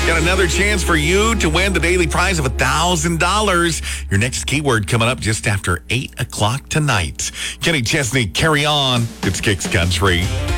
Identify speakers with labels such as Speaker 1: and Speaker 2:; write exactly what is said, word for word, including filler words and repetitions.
Speaker 1: Got another chance for you to win the daily prize of one thousand dollars. Your next keyword coming up just after eight o'clock tonight. Kenny Chesney, carry on. It's Kicks Country.